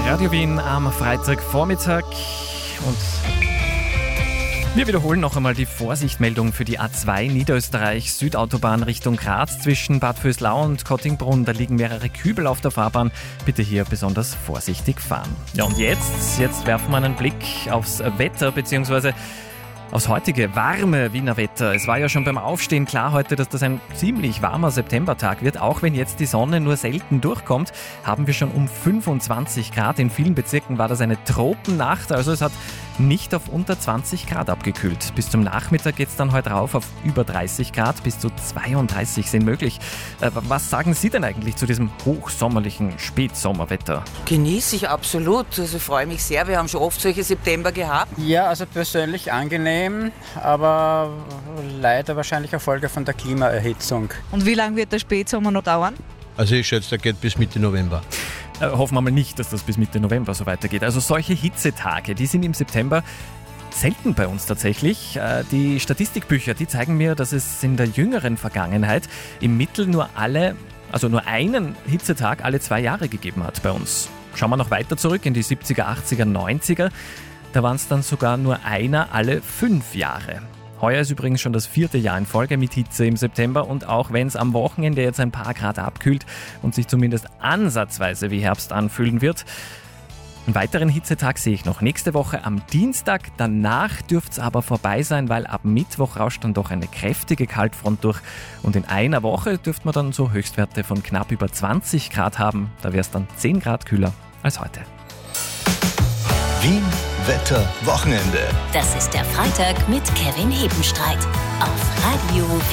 Radio Wien am Freitagvormittag und wir wiederholen noch einmal die Vorsichtmeldung für die A2 Niederösterreich Südautobahn Richtung Graz zwischen Bad Vöslau und Kottingbrunn. Da liegen mehrere Kübel auf der Fahrbahn. Bitte hier besonders vorsichtig fahren. Ja, und jetzt werfen wir einen Blick aufs Wetter bzw. aufs heutige warme Wiener Wetter. Es war ja schon beim Aufstehen klar heute, dass das ein ziemlich warmer Septembertag wird. Auch wenn jetzt die Sonne nur selten durchkommt, haben wir schon um 25 Grad. In vielen Bezirken war das eine Tropennacht. Also es hat nicht auf unter 20 Grad abgekühlt. Bis zum Nachmittag geht es dann heute rauf auf über 30 Grad. Bis zu 32 sind möglich. Was sagen Sie denn eigentlich zu diesem hochsommerlichen Spätsommerwetter? Genieße ich absolut. Also freue mich sehr. Wir haben schon oft solche September gehabt. Ja, also persönlich angenehm, aber leider wahrscheinlich eine Folge von der Klimaerhitzung. Und wie lange wird der Spätsommer noch dauern? Also ich schätze, der geht bis Mitte November. Hoffen wir mal nicht, dass das bis Mitte November so weitergeht. Also solche Hitzetage, die sind im September selten bei uns tatsächlich. Die Statistikbücher, die zeigen mir, dass es in der jüngeren Vergangenheit im Mittel nur einen Hitzetag alle 2 Jahre gegeben hat bei uns. Schauen wir noch weiter zurück in die 70er, 80er, 90er. Da waren es dann sogar nur einer alle 5 Jahre. Heuer ist übrigens schon das 4. Jahr in Folge mit Hitze im September und auch wenn es am Wochenende jetzt ein paar Grad abkühlt und sich zumindest ansatzweise wie Herbst anfühlen wird, einen weiteren Hitzetag sehe ich noch nächste Woche am Dienstag. Danach dürfte es aber vorbei sein, weil ab Mittwoch rauscht dann doch eine kräftige Kaltfront durch und in einer Woche dürfte man dann so Höchstwerte von knapp über 20 Grad haben. Da wäre es dann 10 Grad kühler als heute. Wien Wetter Wochenende. Das ist der Freitag mit Kevin Hebenstreit auf Radio Wien.